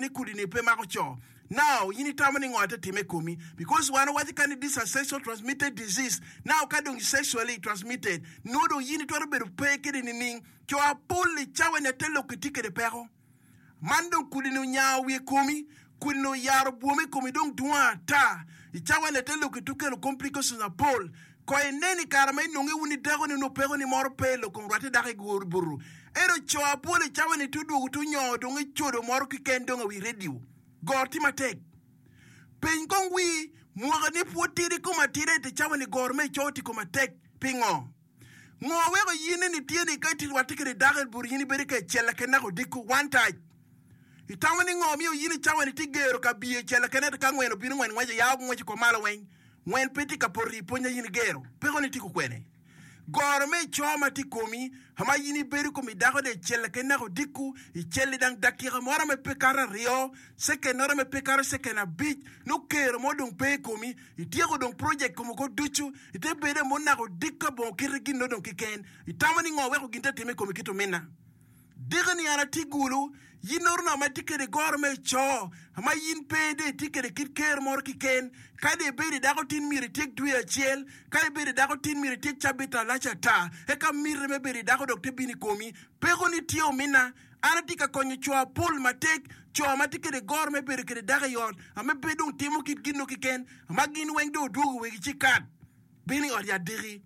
de kudi ni pe mako cho. Now, yini tamani ngwate time komi because one what can this a sexual transmitted disease. Now kadong sexually transmitted. No do yini to be peke ni ning cho apoli chawe ne telo kitike de pero. Mandon kudi no nya we komi kudi no yaro buome komi dong duan ta. Ichawe ne telo kituke lo complications na pol. Ko eneni karama nungi uni dago ni no pero ni moro pelo kon rate dake buru. Ero cho apoli chawe ni tudu utunyo dongi chodo moro kikendo nga we radio. Gorti matek. Penkong wi muaga ni puotiri kumatire te chawa ni gorme choti kumatek pingo. Wego yine ni tieni kaiti watikere dagel buri yini berike chela kenako diku one time. Itawa ni miyo yini chawa ni tigero ka biye chela kenako kangweno binu ngwaje yago ngwaje komala wen. Wen peti ka pori ponya yini gero. Peko ni tiku kwene. Gorme choma tikomi hama yini beri komi dago de chelle kenako diku I chelle dang dakira mora me pekara rio seke nora me pekara seke na beach no kero modong pe komi itiego dong project komo ko duchu ite bere mona ko dikka bon kirigi no dong kiken itamani ngowe ko ginta teme komi kito mena digani ana tigulu yinorna ma tikere gorme cho hama yin pede tikere kitker mor kiken kade beri dago tin miri tik duya chiel kade beri dago tin miri tik chabita lacha ta eka miri me beri dago dokte bini komi pego ni tio mina ana tika konyo chua pol matek chua matikere gorme beri kere daga yon ame bedung timo kit gino kiken hama gin weng do dugu wegi chikat bini or ya diri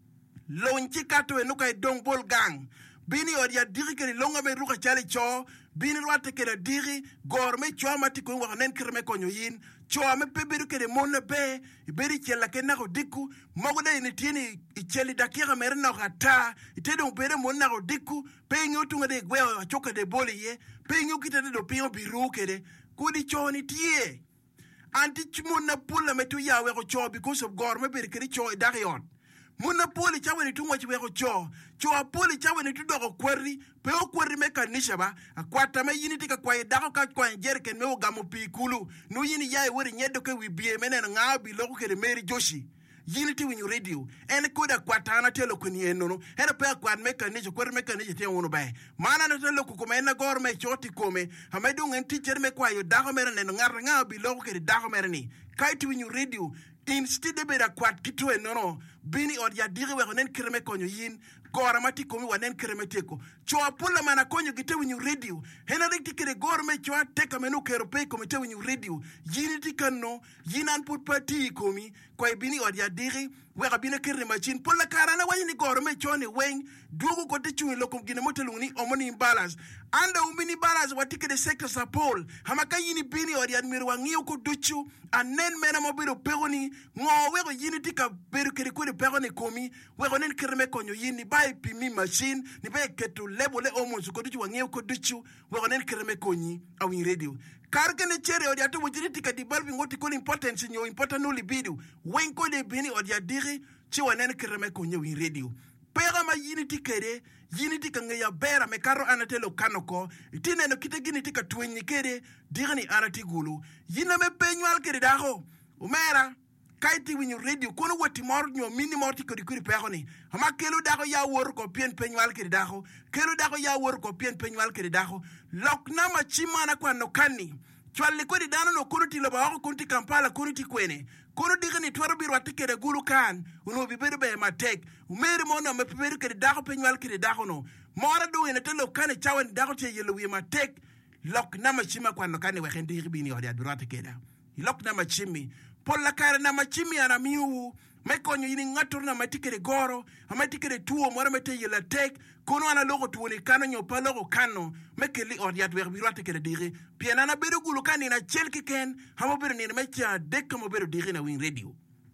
lon chikato enuka dong bol gang bini or ya diri kere longa me ruka chale cho bini rwate kere diri gorme cho matiko wa nen kirme konyo yin cho me peberu kere mona be iberi chela kena ko diku mogo de ni tieni icheli dakira merna gata itedo bere mona ko diku pe nyotu ngade gwe choka de boli ye pe nyukita de do pio biru kere kudi cho ni tie anti chimona pula metu yawe ko cho because of gorme beri kere cho darion muna poli chawe ni tungwa chiwe ko cho poli chawe ni tudoko kweri pe o kweri mekanisha ba akwata me yini tika kwa dako ka kwa jerken me o gamo pikulu no yini yae wori nyedo ke wibie menen ngabi loko ke Mary Joshi yini ti winyu radio en koda kwata na telo kuni enono era pe kwa mekanisha kweri mekanisha te wono ba mana na telo ko me na gorme choti kome hamedu ngen teacher me kwa yo dako mere nen ngabi loko ke dako mere ni kai ti winyu radio instead de bera kwat kitwe nono bini or ya diri we honen kreme konyo yin gora mati komi wanen kreme teko choa pula mana konyo gite winyu radio hena rekti kere gora me choa teka menu kero pe komi te winyu radio yini tikano yinan put pati komi kwa bini or ya diri we rabine kere machine pula karana wani gora me choa ni weng dugu kote chungi lokum gine motelungni omoni imbalance anda umini balance watike de sector sapol hamaka yini bini or ya miru wangiyo ko duchu anen mena mobilo pegoni ngo wego yini tika beru kere kure pegoni komi wego nen kereme konyo yini bai pimi machine ni bai ketu lebole omonsu ko duchu wangiyo ko duchu wego nen kereme konyi awin radio karkene chere or ya to wujiri tika di balbi ngoti ko importance nyo important no libido wen ko de bini or ya diri chi wanen kereme konyi awin radio pega ma yini tikere yini tika ngeya bera me karo anatelo kanoko itine no kitegini tika twenyi kere digani anati gulu yina me penyal kere daho umera kaiti winyu radio kono wati mor nyo mini morti ko dikuri pegoni ama kelo daho ya wor ko pien penyal kere daho kelo daho ya wor ko pien penyal kere daho lokna ma chimana kwa no kani chwalle ko di dano no kono ti loba ko konti Kampala kono ti kwene kono digani twaro biro atikere gulu kan uno bibere be matek umere mona me bibere kere daho penyal kere daho no mora do ene telo kane chawen daho te yelo wi matek lok na machima kwa no kane we hendi ribini odi biro atikere lok na machimi polla kare na machimi ana miu mekonyo yini ngator na matikere goro amatikere tuo mora mete yela tek kono ana logo tuoni kano nyopa logo kano mekeli odi biro atikere dire piena na beru gulu kane na chelki ken hamo beru ni mecha dek mo beru dire na win radio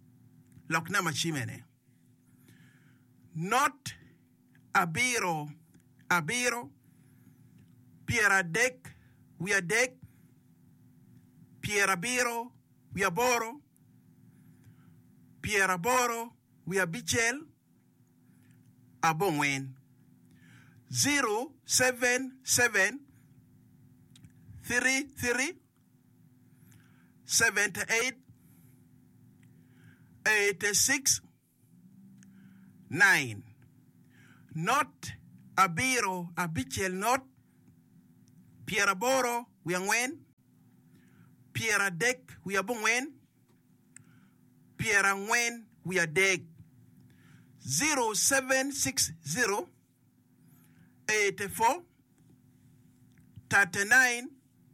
lok na machimene not abiro piera dek we are dek piera biro we are boro piera boro we are bichel abongwen 077 33 78 86 9 not abiro abichel not piera boro we are ngwen Piera dek we are bongwen. Piera ngwen we are dek. 0760 84 39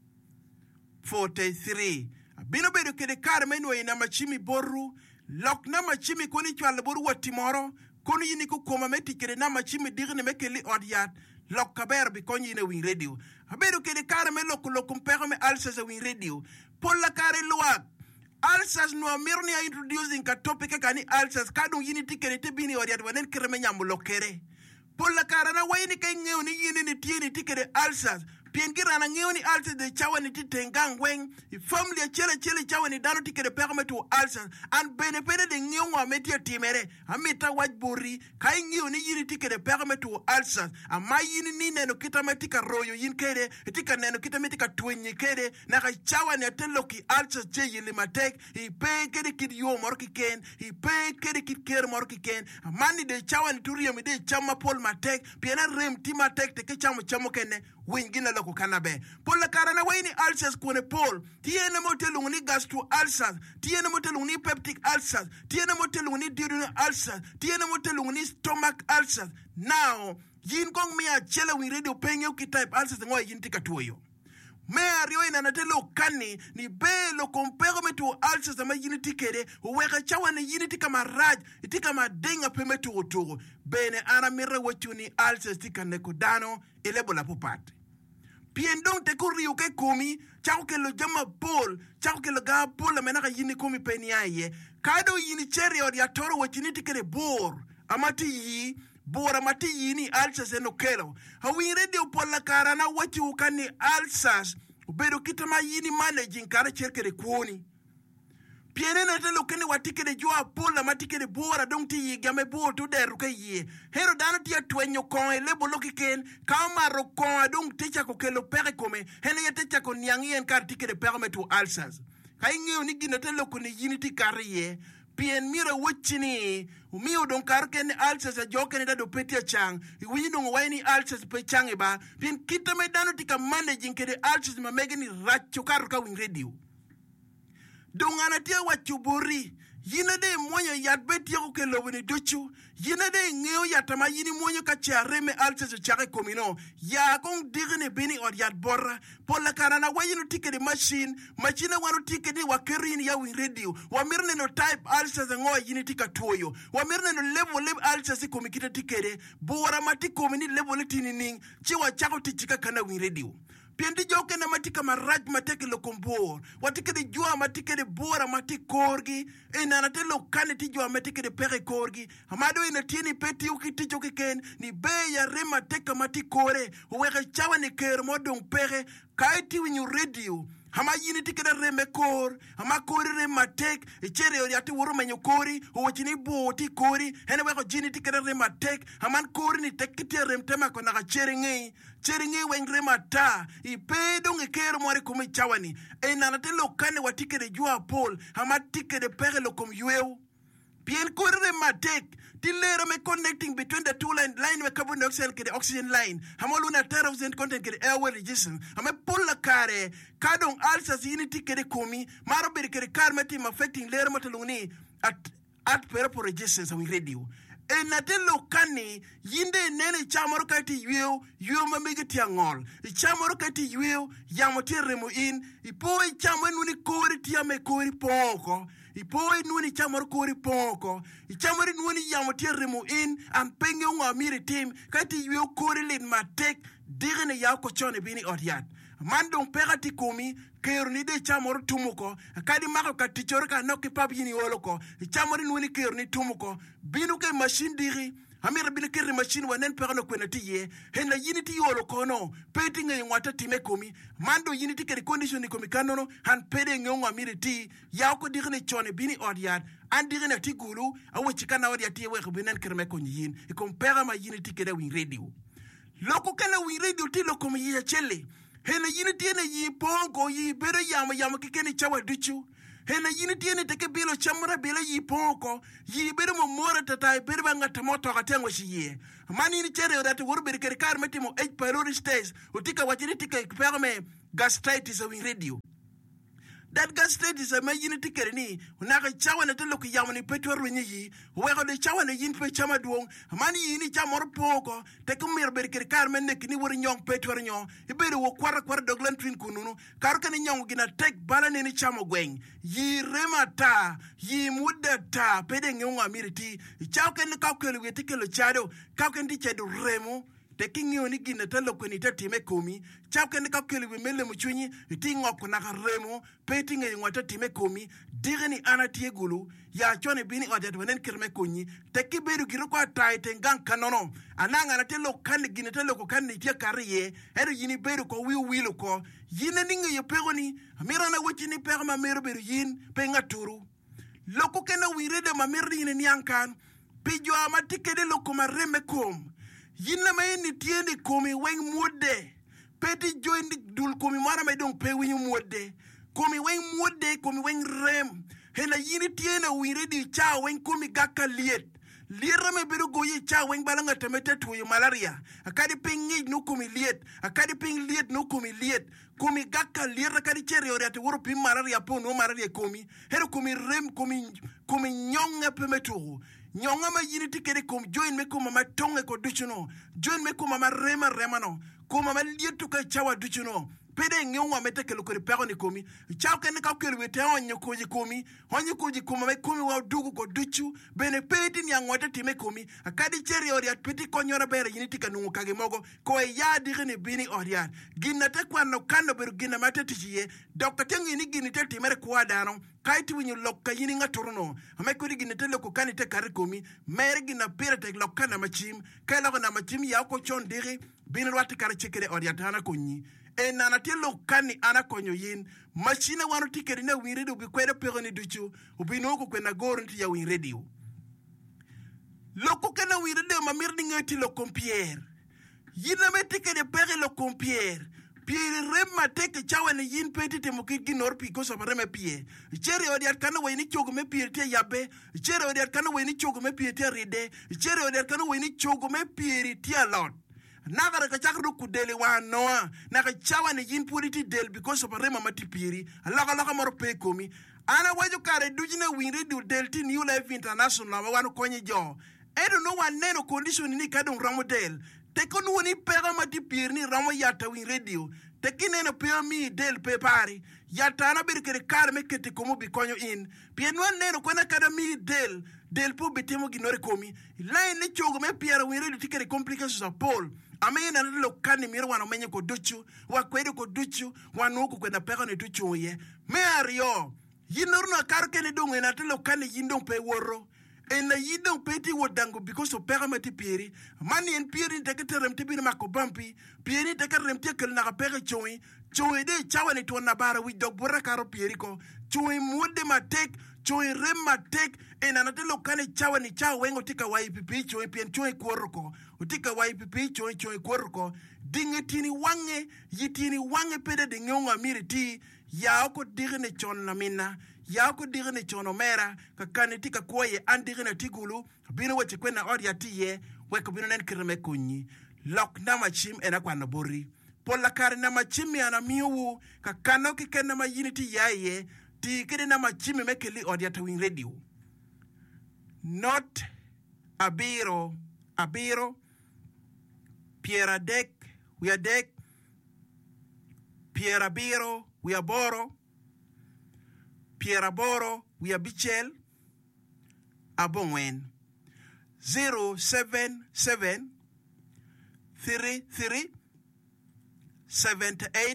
43. Bino bedo kede Carmen we na machimi boru. Lok na machimi koni chwal boru watimoro. Koni yini kukoma meti kede na machimi digni mekeli odiat. Lok kaber bi konyi yine wing radio. Bedo kede Carmen loko mpego me alsas a wing radio. Pola kare luak. Alsas no amirni a introducing ka topic kani alsas kadung yini tikere te bini odiat wanen kereme nyamu lokere. Pola kare na wayini kay ngew ni yini ni tieni tikere alsas. Pien girana ngew ni alsas de chawani titengang weng. Family chele chawani dano tikere perme to alsas. An benepede de ngew wa metia timere. Amita wajburi. Kay ngew ni yini tikere perme to alsas. Ama yini ni neno kita metika royo yin kere. Tika neno kita metika twenye kere. Naka chawani atelo ki alsas je yili matek. I pe kere kid yo morki ken. I pe kere kid kere morki ken. Amani de chawani turiya mi de chama pol matek. Piena rem ti matek teke chamo kene. Wingina loko kanabe. Pola karana waini ulcers kone pol. Tiene motelungni gastro ulcers. Tiene motelungni peptic ulcers. Tiene motelungni duodenal ulcers. Tiene motelungni stomach ulcers. Now, yin kong mea chela wing radio paying you ki type ulcers ngwa yin tika tuyo. Mea rio ina natelo kani ni be lo compare me to ulcers ama yin tikere. Uweka chawa ni yin tika maraj. Itika madenga peme tuo. Bene ana mire wachuni ulcers tika nekodano ilebola popate. Piendong te kuriu ke komi, chao ke lo jama pol, chao ke lo ga pol la menaka yini komi penyaye. Kado yini cherry or ya toro wachini tikere bor. Amati yini alsas eno kelo. Hawi radio pola karana wachi ukani alsas. Ubedo kitama yini managing kara cherkere kuoni. Piene na telo kene watike de jua pola matike de bora dong ti yigame bo to deru ke ye. Hero dano tia twenyo kon lebo loki ken kama rokon dong techa ko kelo pere kome hele ye techa ko nyangi en kar tike de perme to alsas. Kai ngi ni gina telo ko ni unity kariye. Pien mira wachini umio don kar ken alsas a jokene da do petia chang. Iwi dong waini alsas pe chang ba. Pien kita me dano tika managing ke de alsas ma megeni racho kar ka wing radio. Dongana tia wachuburi. Yina de mwenye yadbeti yako ke lobini duchu. Yina de ngeo yatama yini mwenye kache reme alsas chake komino. Ya kong digene bini or yadbora. Pola karana wayinu tike de machine. Machine wanu tike de wakerini ya wing radio. Wamirne no type alsas ngoa yini tika tuoyo. Wamirne no level alsas komikita tike de. Bora mati komini level tini ning. Chiwa chako tichika kana wing radio. Piendi joke na matika maraj mateke lo kombor. Watike de jua matike de bora mati korgi. Na natelo kane ti jua matike de pere korgi. Amado ina tieni peti ukiti joke ken. Ni be ya rema teka mati kore. Uweke chawa ni kere modong pere. Kaiti winyu radio. Hama yini tike de reme kor. Hama kori rema tek. Ichere yati wuro menyo kori. Uwachini booti kori. Hene weko jini tike de rema tek. Haman kori ni tekiti ya remtema kona kachere ngei. Cheringi wengre mata ipedo ngekero mwari kumi chawani nanatelo kane watike de jua pol hama tike de pere lo kum yueu pien korre matek tilero me connecting between the two line me carbon dioxide ke the oxygen line hamolu na terrorism content ke the airway resistance hama pola kare kadong alsas unity ke de kumi maro be ke karmeti affecting lero matalungni at pere for resistance we radio. Natelo kani yinde nene chamoro kati yueo mamege tiangol. Chamoro kati yueo yamote remo in. Ipoi chamoro nuni kori tiame kori poko. Ipoi nuni chamoro kori poko. Chamoro nuni yamote remo in. Ampenge unga mire tim. Kati yueo kori lin matek. Digene yao kochone bini odiat. Mandong pegati komi kerni de chamor tumuko akadi mako katichor ka noki pap yini woloko chamori nuni kerni tumuko binu ke machine diri amira binu kerni machine wanen perno kwenati ye hena yini ti woloko no peti nge ngwata time komi mando yini ti keri condition komi kanono han pede nge ngwa miri ti yako diri ne chone bini odiat andiri na ti gulu awo chikana odiat ye weko binen kerme konyi yin ikompera ma yini ti kere wing radio loko kana wing radio ti loko mi ye chele hena yini tiene yi pongo yi bere yama kikeni chawa duchu. Hena yini tiene teke bilo chamura bila yi pongo yi bere mo mora tatai bere banga tamoto katengo shiye. Mani ni chere odate wuru bere kere kar metimo 8 pylori stays utika wachiri tika perme gastritis a wing radio. that gas state is a major ticket ni na ka chawa na telo ki yamani petwa runyi yi we ko de chawa na yin pe chama duong mani yini chamor poko te ko mir ber ker kar men nek ni wor nyong petwa nyo ibere wo kwar doglan twin kununu kar kan nyong gina tek bala ni chamo gweng yi remata yi mudata pede nyong amiriti chaw ken ka ko le weti kelo chado ka ken di chedo remo te kinyo ni gina telo ko ni tatime komi chaw ken ka ko le mele muchunyi ti ngok na remo peti nge ngota time komi digni anati gulu ya chone bini odet wonen kirme konyi te kiberu giro kwa taite ngang kanono ananga na telo kan gina telo ko kan ni tie kariye edu yini beru ko wilu ko yine ninga ye pegoni amira na wuti ni pega ma meru beru yin pe ngaturu loko kena wirede ma merri ni yankan pijo amatike de loko ma reme kom yinna ma ni tieni komi wen modde peti joindi dul komi mara ma don pe winyu modde komi wen modde komi wen rem hela yini tiena wiredi cha wen komi gaka liet lira me biru goyi cha wen balanga temete tuyo malaria akadi pingi no komi liet akadi ping liet no komi liet komi gaka lira kadi cheri ore te woro pim malaria po no malaria komi hero komi rem komi nyonga pemetu nyonga ma yini tikere kom join me kom ma tonge ko duchuno join me kom ma remano kom ma lietu ka chawa duchuno pede nyonga mete ke lokori pero ni komi chaw ken ka ko wete onyo komi me komi wa dugu ko duchu bene pedi ni angote time komi akadi cheri ori at peti konyora bere yini tika nungu kage mogo ko ya digini bini ori ginna te kwano kando beru ginna mate tichiye dokka tengi ni gini te timere kwa dano kaiti winyu lokka yini ngaturuno ame kuri gini te loko kani te kari komi mere gina pira te lokka na machim kai loko na machim ya ko chon diri bini wati kari chikere ori atana konyi e nana te lokani ana konyo yin machine wano tikeri na win radio bikwede pero ni duchu ubinoko kwena goru nti ya win radio loko kena win radio mamirdi ngeti lo compiere yina me tikeri pere lo compiere Pierre remma teke chawa ne yin peti te mukiki nor piko so reme pie chere odiat kana weni chogo me pie te yabe chere odiat kana weni chogo me pie te ride chere odiat kana weni chogo me pie te lot nagara ka chakru kudele wa noa na ka chawa ne yin purity del because of rema mati piri alaka mor pe komi ana wajo kare dujina winri du delti new life international wa no konyi jo edo no one neno condition ni kadon ramodel te kono woni pega mati piri ni ramo yata win radio te kineno pe mi del pe pari yata na bir kere kar me kete komo bi konyo in pien wan neno kona kada mi del po betemo ginore komi line ni chogo me piera win radio tikere complications of Paul amena lo kani miro wana menye ko duchu wa kwede ko duchu wanu ko kwenda pega ne duchu ye me ario yinorno karke ne dongo na telo kani yindong pe woro ena yindong pe ti wodango because of pega mati pieri mani en pieri te keterem te bin mako bampi pieri te kerem te kel na pega choy de chawa ne to na bara wi dog borra karo pieri ko choy mode matek choy rem matek ena na telo kani chawa ni chawa wengo tika wa ipipi choy pien choy koroko utika wa ipipi choy koroko dingetini wange yitini wange pede de nyonga miriti ya ko digne chon na mina ya ko digne chono mera ka kanitika koye andigne tigulu bino wache kwena oria tiye we ko bino nen kirme kunyi lok na machim ena kwa na bori pola kare na machim yana miwu ka kano ki kenna ma unity yaye ti kede na machim mekeli oria ta win radio not abiro Pierre dek we are dek Pierre abiro we are boro Pierre boro we are bichel abongwen 077 33 78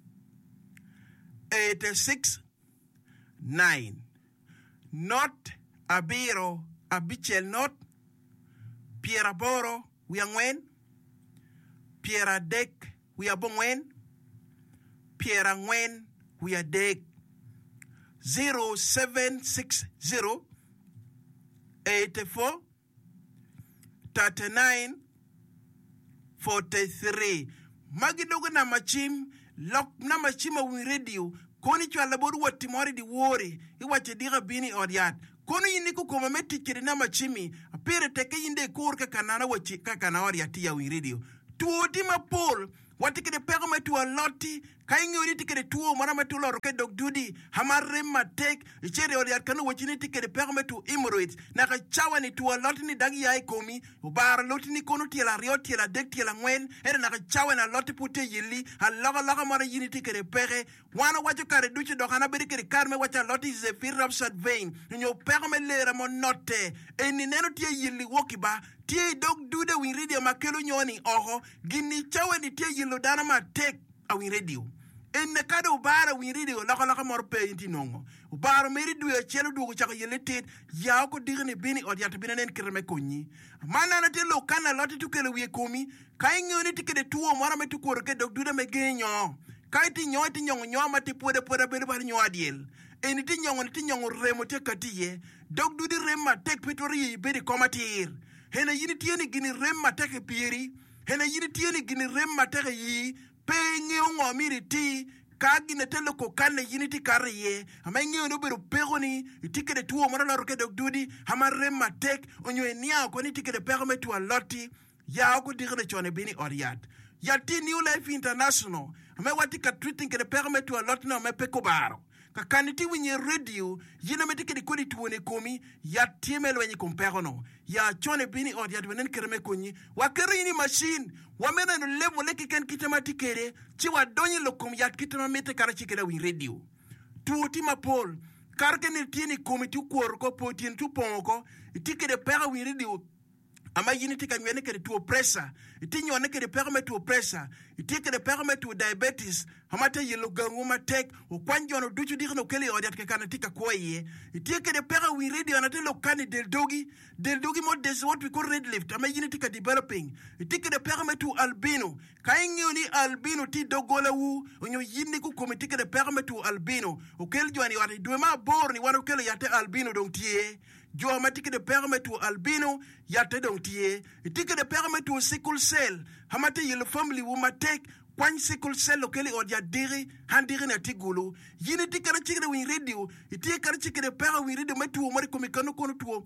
86 9 not abiro abichel not Pierre boro we are ngwen Pierre dek we are bongwen Pierre ngwen we are dek 0760 84 39 43 magidogo na machim lok na machima wi radio koni chwala bodu wati mori di wori iwache diga bini odiat kono yini ko koma metikiri na machimi apere teke yinde korka kanana wachi ka kana odiat ya wi radio tuoti ma pol wati kede pega metu a loti kai ngoni tikere tuo mara matulo roke dog dudi hamare matek chere ori kanu wachini tikere perme tu hemorrhoids na ka chawani tu lotni dagi ai komi bar lotni kono tiela rio tiela dek tiela ngwen ere na ka chawana loti pute yili alaga mara yini tikere pere wana wacho kare duche dokana beri kere karme wacha loti is a fear of short vein nyo perme lera mo note eni neno tie yili wokiba tie dog dude win radio makelo nyoni oho gini chawani tie yilo dana matek a win radio enne kada ubara win radio laka morpe inti nongo ubara meri duwe chelo dugo chaka yeletet ya ko digni bini od yata binen kirme konyi mana na te lo kana loti tukele wie komi kai ngoni tikede tuo mara metu korke dog dude me genyo kai ti nyongo mati pode bere bar nyo adiel eni ti nyongo remo te katiye dog dude remma tek pitori beri komatir hena yini tieni gini remma tek pieri hena yini tieni gini remma tek yi pengi ongo miri ti kagi na telo ko kanne yiniti kariye ama ngi no beru pegoni tikede tuo mara la roke dog dudi ama remma tek onyo enia ko ni tikede perme tu aloti ya ko digre chone bini oriat ya ti New Life International ama wati ka treating kede perme tu aloti no me peko baro ka kaniti winye radio yina me tikede kodi tuone komi ya timel wenye komperono ya chone bini oriat wenen kereme konyi wa kerini machine wa mena no level leki ken kitema tikere chi wa donyi lokom ya kitema mete kara chikeda win radio tuoti mapol karke ne tieni komiti kuor ko potien tu ponko tikede pera win radio ama yini tika ngene kede tu pressure itinyo ne kede permet tu pressure itikede permet tu diabetes hamata yelo gangu matek o kwanjo no duchu dikno kele odiat ke kana tika koye itikede pera win radio na telo kani del dogi mo des what we call red lift ama yini tika developing itikede permet tu albino kainyo ni albino ti dogola wu onyo yini ku komiti kede permet tu albino o kel jwani wati duema bor ni wano kele yate albino donc tie jo matike de permet tu albino yate donc tie tike de permet tu sickle cell hamate yel family wo matek kwan sickle cell lokeli odia diri handiri na tigulu yini tike na chike de win radio tike kar chike de permet win radio metu mo ko mikano kono tu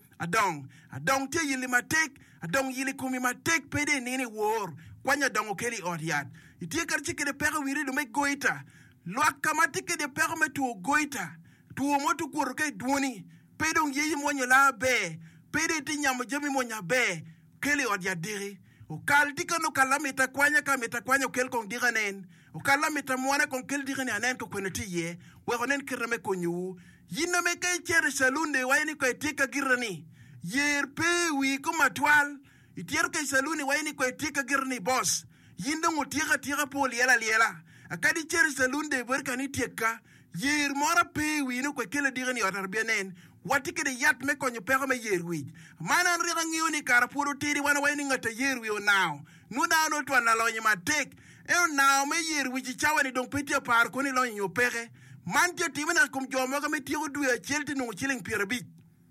adong tie yel matek adong yel ko mi matek pede nini wor kwanya dong okeli odia tike kar chike de permet win radio me goita lo akamatike de permet tu goita tu mo tu ko ke duoni pedong yeyi monyo la be pede ti nyamo jemi monya be kele odia diri o kaltika no kalamita kwanya kel kong diranen o kalamita mwana kong kel dirane anen ko kwenoti ye we honen kirame konyu yinna me kay chere salunde wayni ko tika girani yer pe wi ko matwal itier kay saluni wayni ko tika girani boss yindo ngotira pol yela akadi chere salunde berkani tika yer mora pe wi no ko kele dirani otar bienen watike de yat me konyo pega me yerwi mana nriga ngioni kara puro tiri wana wayni ngata yerwi o now nu da no to na lonye matek e now me yerwi chi chawani donc petit par ko ni lonye yo pege man te timena kum jomo ga me tiro duya chelti no chiling pierbi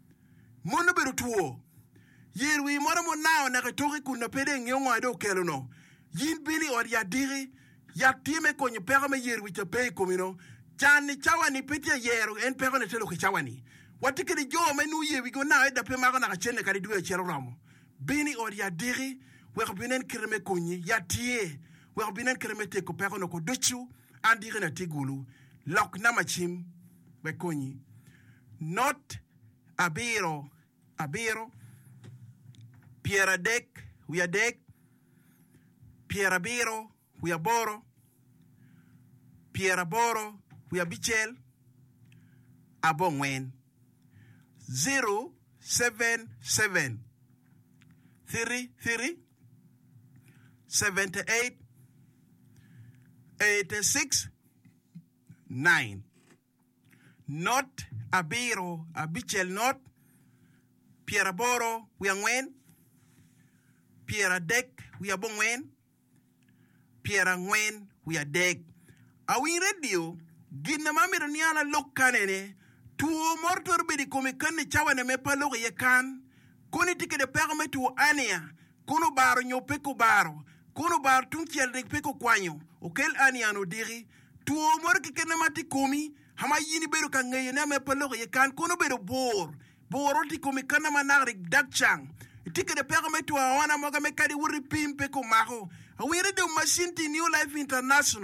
mono beru tuo yerwi mora mo now na ka toki kunna pede ngiongo ado kelo no yin bili or ya diri ya time konyo pega me yerwi te pe komino chani chawani petit yeru en pega ne telo ke chawani watike de jo menu ye we go na da pe maga na ka chene kali duwe chero ramo bini or ya diri we binen kireme konyi ya tie we binen kireme te ko pego no ko duchu andire na tigulu lok na machim we konyi not abiro piera dek we are dek piera biro we are boro piera boro we are bichel abongwen 077 33 78 86 9 not abiro abichel not Pierre Boro we are ngwen Pierre dek we are bongwen Pierre ngwen we are dek awin radio ginna mamiro niala lokkanene tuo mortor bedi come kanne chawane me palo ye kan koni tike de perme tu ania kono baro nyo peko baro kono bar tunkiel de peko kwanyo okel ania no diri tuo mor ke kene mati komi hama yini beru kan ngaye na me palo ye kan kono beru boro ti come kanna manare dakchang tike de perme tu wana moga me kadi wuri pim peko maho awire de machine ti New Life International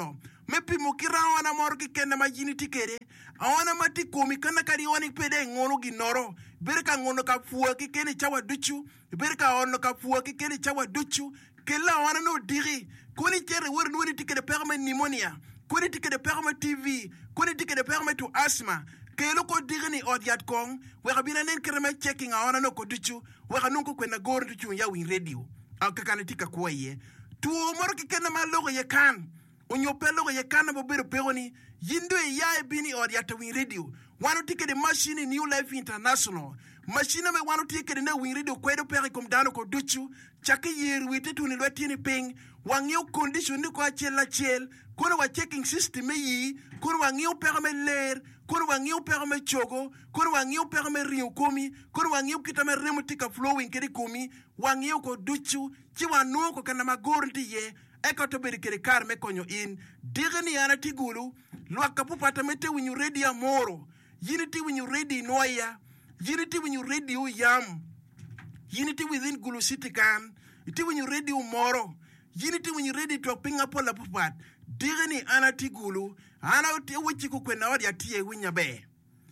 me pimo kirawana moro kikenda ma jini tikere awana mati komi kana kari wani pede ngono ginoro berka ngono ka fuwa kikene chawa duchu berka ono ka fuwa kikene chawa duchu kella wana no diri koni tere wori woni tikere perma pneumonia koni tikere perma TV koni tikere perma to asthma kelo ko digni odiat kong wega bina nen kreme checking awana no ko duchu wega nunko kwena gor duchu ya win radio akakana tika kwaye tu moro kikena ma logo ye kan onyo pelo ye kan bo bero pegoni yindo ya bini odiat win radio wano tikere machine New Life International machine me wano tikere na win radio kwedo pere kom dano ko duchu chake yer wite tu ni lwetini ping wangyo condition ni ko achela chel kono wa checking system yi kono wangyo pere me ler kono wangyo pere me chogo kono wangyo pere me rio komi kono wangyo kitame remotika flowing keri komi wangyo ko duchu chi wanu ko kana magorndi ye eko to beri kere kar me konyo in digni ana tigulu lwaka pupata mete winyu radio moro unity winyu radio noya unity winyu radio yam unity within Gulu City kan iti winyu radio moro unity winyu radio to pinga pola pupat digni ana tigulu ana uti wichi ku kwena wadi atie winya be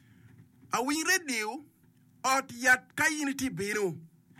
a win radio ot yat ka unity beno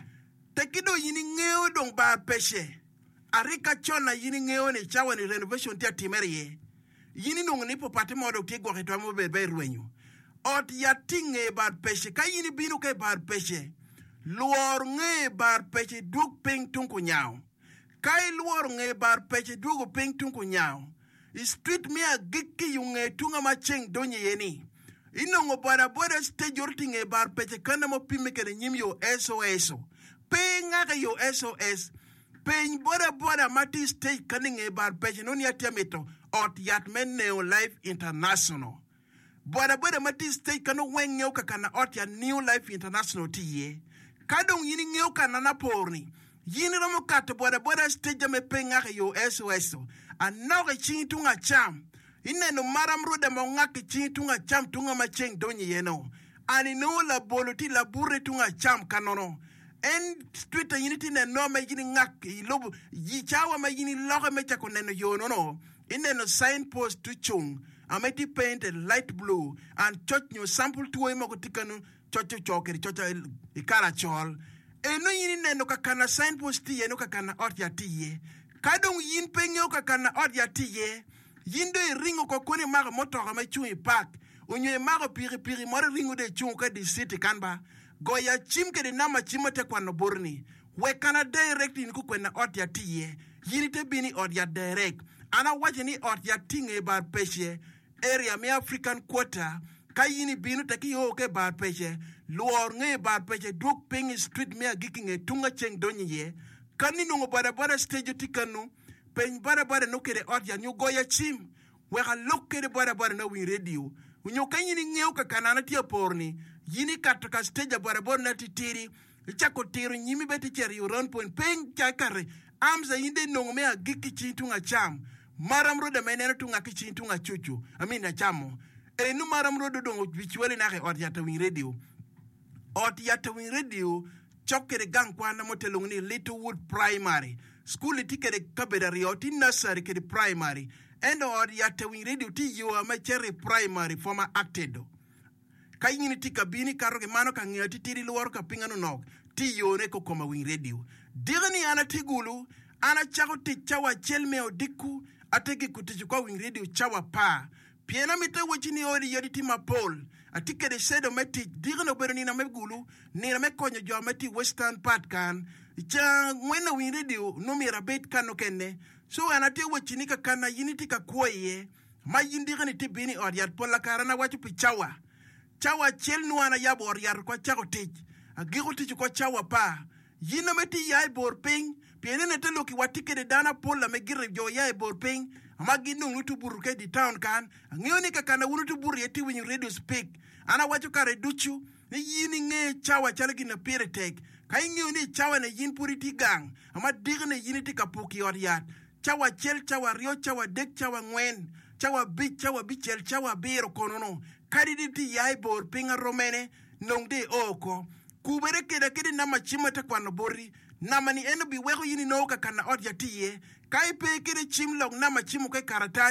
tekido yini ngeo dong ba peshe arika chona yini ngeo ne chawa ni renovation tia timerie yini nung ni popate modo ke gwa ketwa mo be ruenyu ot yatinge bar peshe ka yini binu ke bar peshe luor nge bar peshe duk ping tunku nyao kai luor nge bar peshe duk ping tunku nyao street me a gikki yunge tunga macheng donye yeni inongo boda stage ortinge bar peshe kana mo pime kere nyimyo SOS penga ke yo SOS pen boda mati stage kaninge bar peshe noni atiameto ot yat men New Life International boda mati stage kano wengyo kakana ot ya New Life International tiye kadong yini ngeo kana na porni yini romo kato boda stage me penga ke yo SOS anoge chintunga cham ineno maram rude mo ngaki chintunga cham tunga macheng donye yeno ani no la boloti la burre tunga cham kanono en street unity ne no me yini ngaki lobu yi chawa me yini loge me chako neno yono no ineno signpost to chung ameti painted light blue and church new sample tuwe mo kutikanu chocho chokeri chocho ikara chol eno yini neno kakana signpost tiye no kakana ot ya tiye kadong yin penyo kakana ot ya tiye yindo ringo ko kone maga motoga me chui park onye maga piri moro ringo de chung ka di city kanba goya chim ke de nama chimote kwano borni we kana direct in ku kwena ot ya tiye yini te bini ot ya direct ana waje ni ot ya tinge bar peshe area me African quarter kayini binu taki yo ke bar peshe luor nge bar peshe duk ping street me gikinge tunga cheng donye ye kani nungo boda stage tikanu pen boda no kere ot ya nyu goya chim we ga lokere boda na win radio unyo kanyini ngeo ka kanana tia porni yini kataka stage boda na titiri chako tiro nyimi beti cheri ron point pen chakare amza yinde nungo me agiki chitunga cham maram roda menena tunga kichitunga chuchu amina chamo enu maram rodo dongo bichwele na ke ot ya win radio ot ya win radio chokere gang kwana motelungni Littlewood Primary school tikere kabedari oti nursery kere primary endo odi ya win radio ti yo amachere primary former acted kayini tikabini karoge mano ka ngati tiri luor ka pingano nok ti yo ne ko koma win radio digni ana tigulu ana chako ti chawa chelme odiku ateke kutichu kwa win radio chawa pa piena mite wachini odi yodi ti mapol atike de sedo meti digno beroni na megulu ni na mekonyo jo meti western part kan cha mwena win radio no mira bet kano kenne so anate wachini ka kana unity ka koye ma yindigani ti bini odiat pola karana wachu pichawa chawa chel nuana yabo oriar kwa chako tich agigo tich kwa chawa pa yina meti yai bor ping piene nete loki watike de dana pola megire jo yai bor ping amagi nungu tu buruke di town kan ngioni ka kana wunu tu buru yeti when you radio speak ana wachu kare duchu ni yini nge chawa chalagi na piretek kai ngioni chawa na yin puriti gang ama digne yini ti kapuki oriat chawa chel chawa rio chawa dek chawa ngwen chawa bichel chawa biro konono kadiditi yai bor pinga romene nongde oko kubere kede na machima ta kwano bori namani eno bi weko yini no ka kana odya tiye kai pe kede chimlong na machimu ke karataj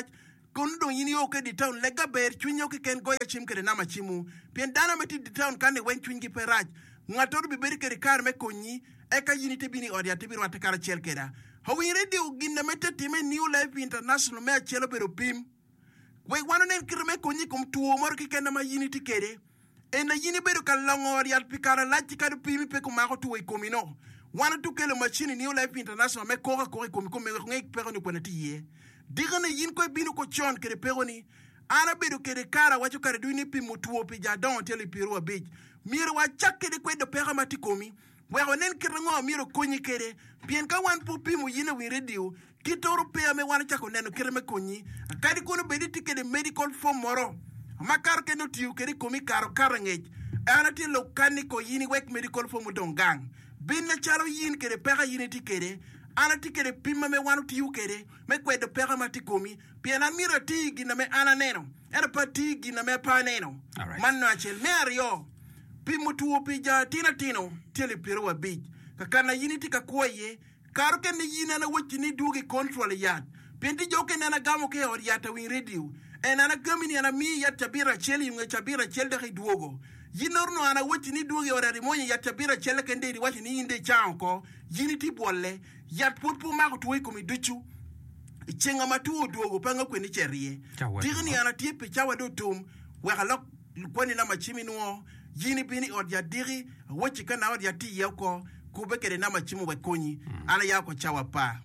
kun do yini yo ke di town lega ber chunyo ke ken goya chim ke na machimu pien dana meti di town kan wen chungi peraj ngator bi beri ke kar me konyi e ka yini te bini odia te bi wata kar chel keda hawi radio ginna meta time New Life International me chelo bero pim we wano nen kirme konyi kum tuo mor ke ken ma yini ti kede e na yini bero kan langor yal pikara lati ka pimi pe ko mako tuo komino wana tu kele machine New Life International me ko komi ngai pero ni kona tiye digana yin ko binu ko chon kere pero ni ana bedo kere kara wacho kare duini pi mutuo pi jadon tele piru abij miro wa chakke de kwedo pera matikomi we onen kere ngo miro konyi kere pien ka wan pu pi mu yina wi radio kitoro pe me wana chako neno kere me konyi akadi kono bedi tikede medical form moro makar ke no tiu kere komi karo karangej ana ti lo kaniko yini wek medical form dongang bin na chalo yin kere pera yini tikede ana tikere pima me wanu tiu kere me kwedo pera matikomi piena miro tigi na me ana neno era patigi na me pa neno man no achel me ario pimu tuo pija tina tino tele piru wa bij kakana yini tika koye karo ke ni yina na wuchi ni dugi control yat penti joke na gamo ke or yata win radio en ana gamini ana mi yat tabira cheli nge tabira chelde ke duogo yinorno ana wuchi ni dugi or ari monye yat tabira chele ke ndedi wachi ni inde chanko yini ti bolle yat putpu ma ko tuwe ko mi duchu chenga matuo duogo panga kweni cherie tigni ana tipe chawa do tum we halok kwani na machimi nuo yini bini od ya diri wachi kana od ya ti yako kubekere na machimu we konyi ana yako chawa pa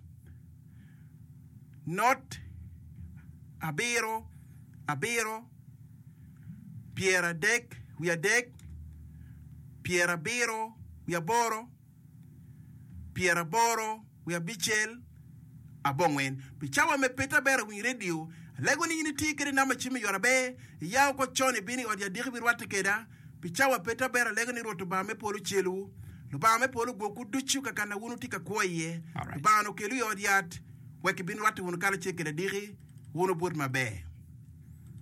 not abero Pierre dek we are dek Pierre bero we are boro Pierre boro we are bichel abongwen bichawa me peta bera wi radio lego ni ni tikere na machimi yora be yaw ko choni bini od ya diri bi wata keda bichawa peta bera lego ni roto ba me polu chelu lo ba me polu goku duchu ka kana wunu tika koye ba no kelu yod yat weki bin wata wunu kala chekere diri wunu bud mabe